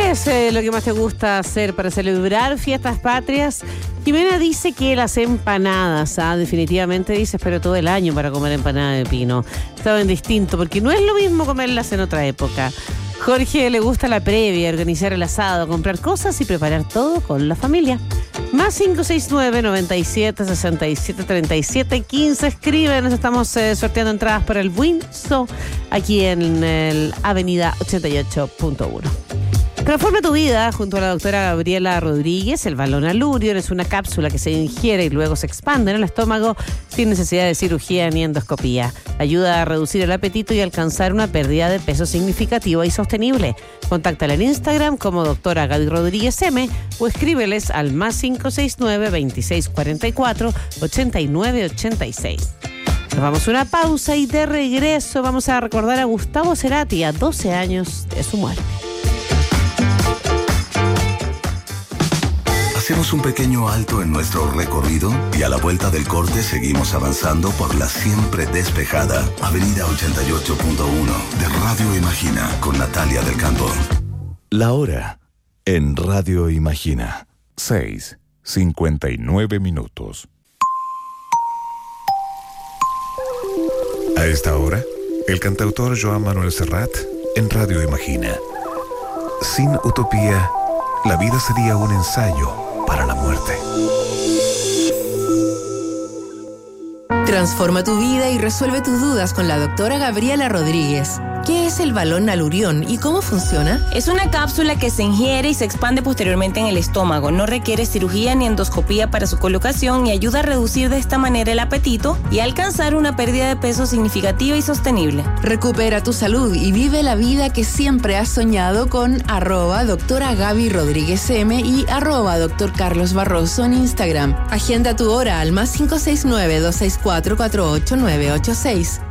¿Qué es lo que más te gusta hacer para celebrar fiestas patrias? Jimena dice que las empanadas, definitivamente dice, espero todo el año para comer empanada de pino. Saben distinto, porque no es lo mismo comerlas en otra época. Jorge le gusta la previa, organizar el asado, comprar cosas y preparar todo con la familia. Más 569-97-67-37-15. Escribe, nos estamos sorteando entradas para el Winso aquí en el Avenida 88.1. Transforma tu vida junto a la doctora Gabriela Rodríguez. El Balón Alurion es una cápsula que se ingiere y luego se expande en el estómago sin necesidad de cirugía ni endoscopía. Ayuda a reducir el apetito y alcanzar una pérdida de peso significativa y sostenible. Contáctala en Instagram como doctora Gaby Rodríguez M o escríbeles al más 569-2644-8986. Nos vamos a una pausa y de regreso vamos a recordar a Gustavo Cerati a 12 años de su muerte. Hacemos un pequeño alto en nuestro recorrido y a la vuelta del corte seguimos avanzando por la siempre despejada Avenida 88.1 de Radio Imagina con Natalia del Campo. La hora en Radio Imagina, 6:59. A esta hora, el cantautor Joan Manuel Serrat en Radio Imagina. Sin utopía, la vida sería un ensayo para la muerte. Transforma tu vida y resuelve tus dudas con la doctora Gabriela Rodríguez. ¿Qué es el Balón Alurion y cómo funciona? Es una cápsula que se ingiere y se expande posteriormente en el estómago. No requiere cirugía ni endoscopía para su colocación y ayuda a reducir de esta manera el apetito y a alcanzar una pérdida de peso significativa y sostenible. Recupera tu salud y vive la vida que siempre has soñado con @doctora Gaby Rodríguez M y @doctor Carlos Barroso en Instagram. Agenda tu hora al más 569-264-48986.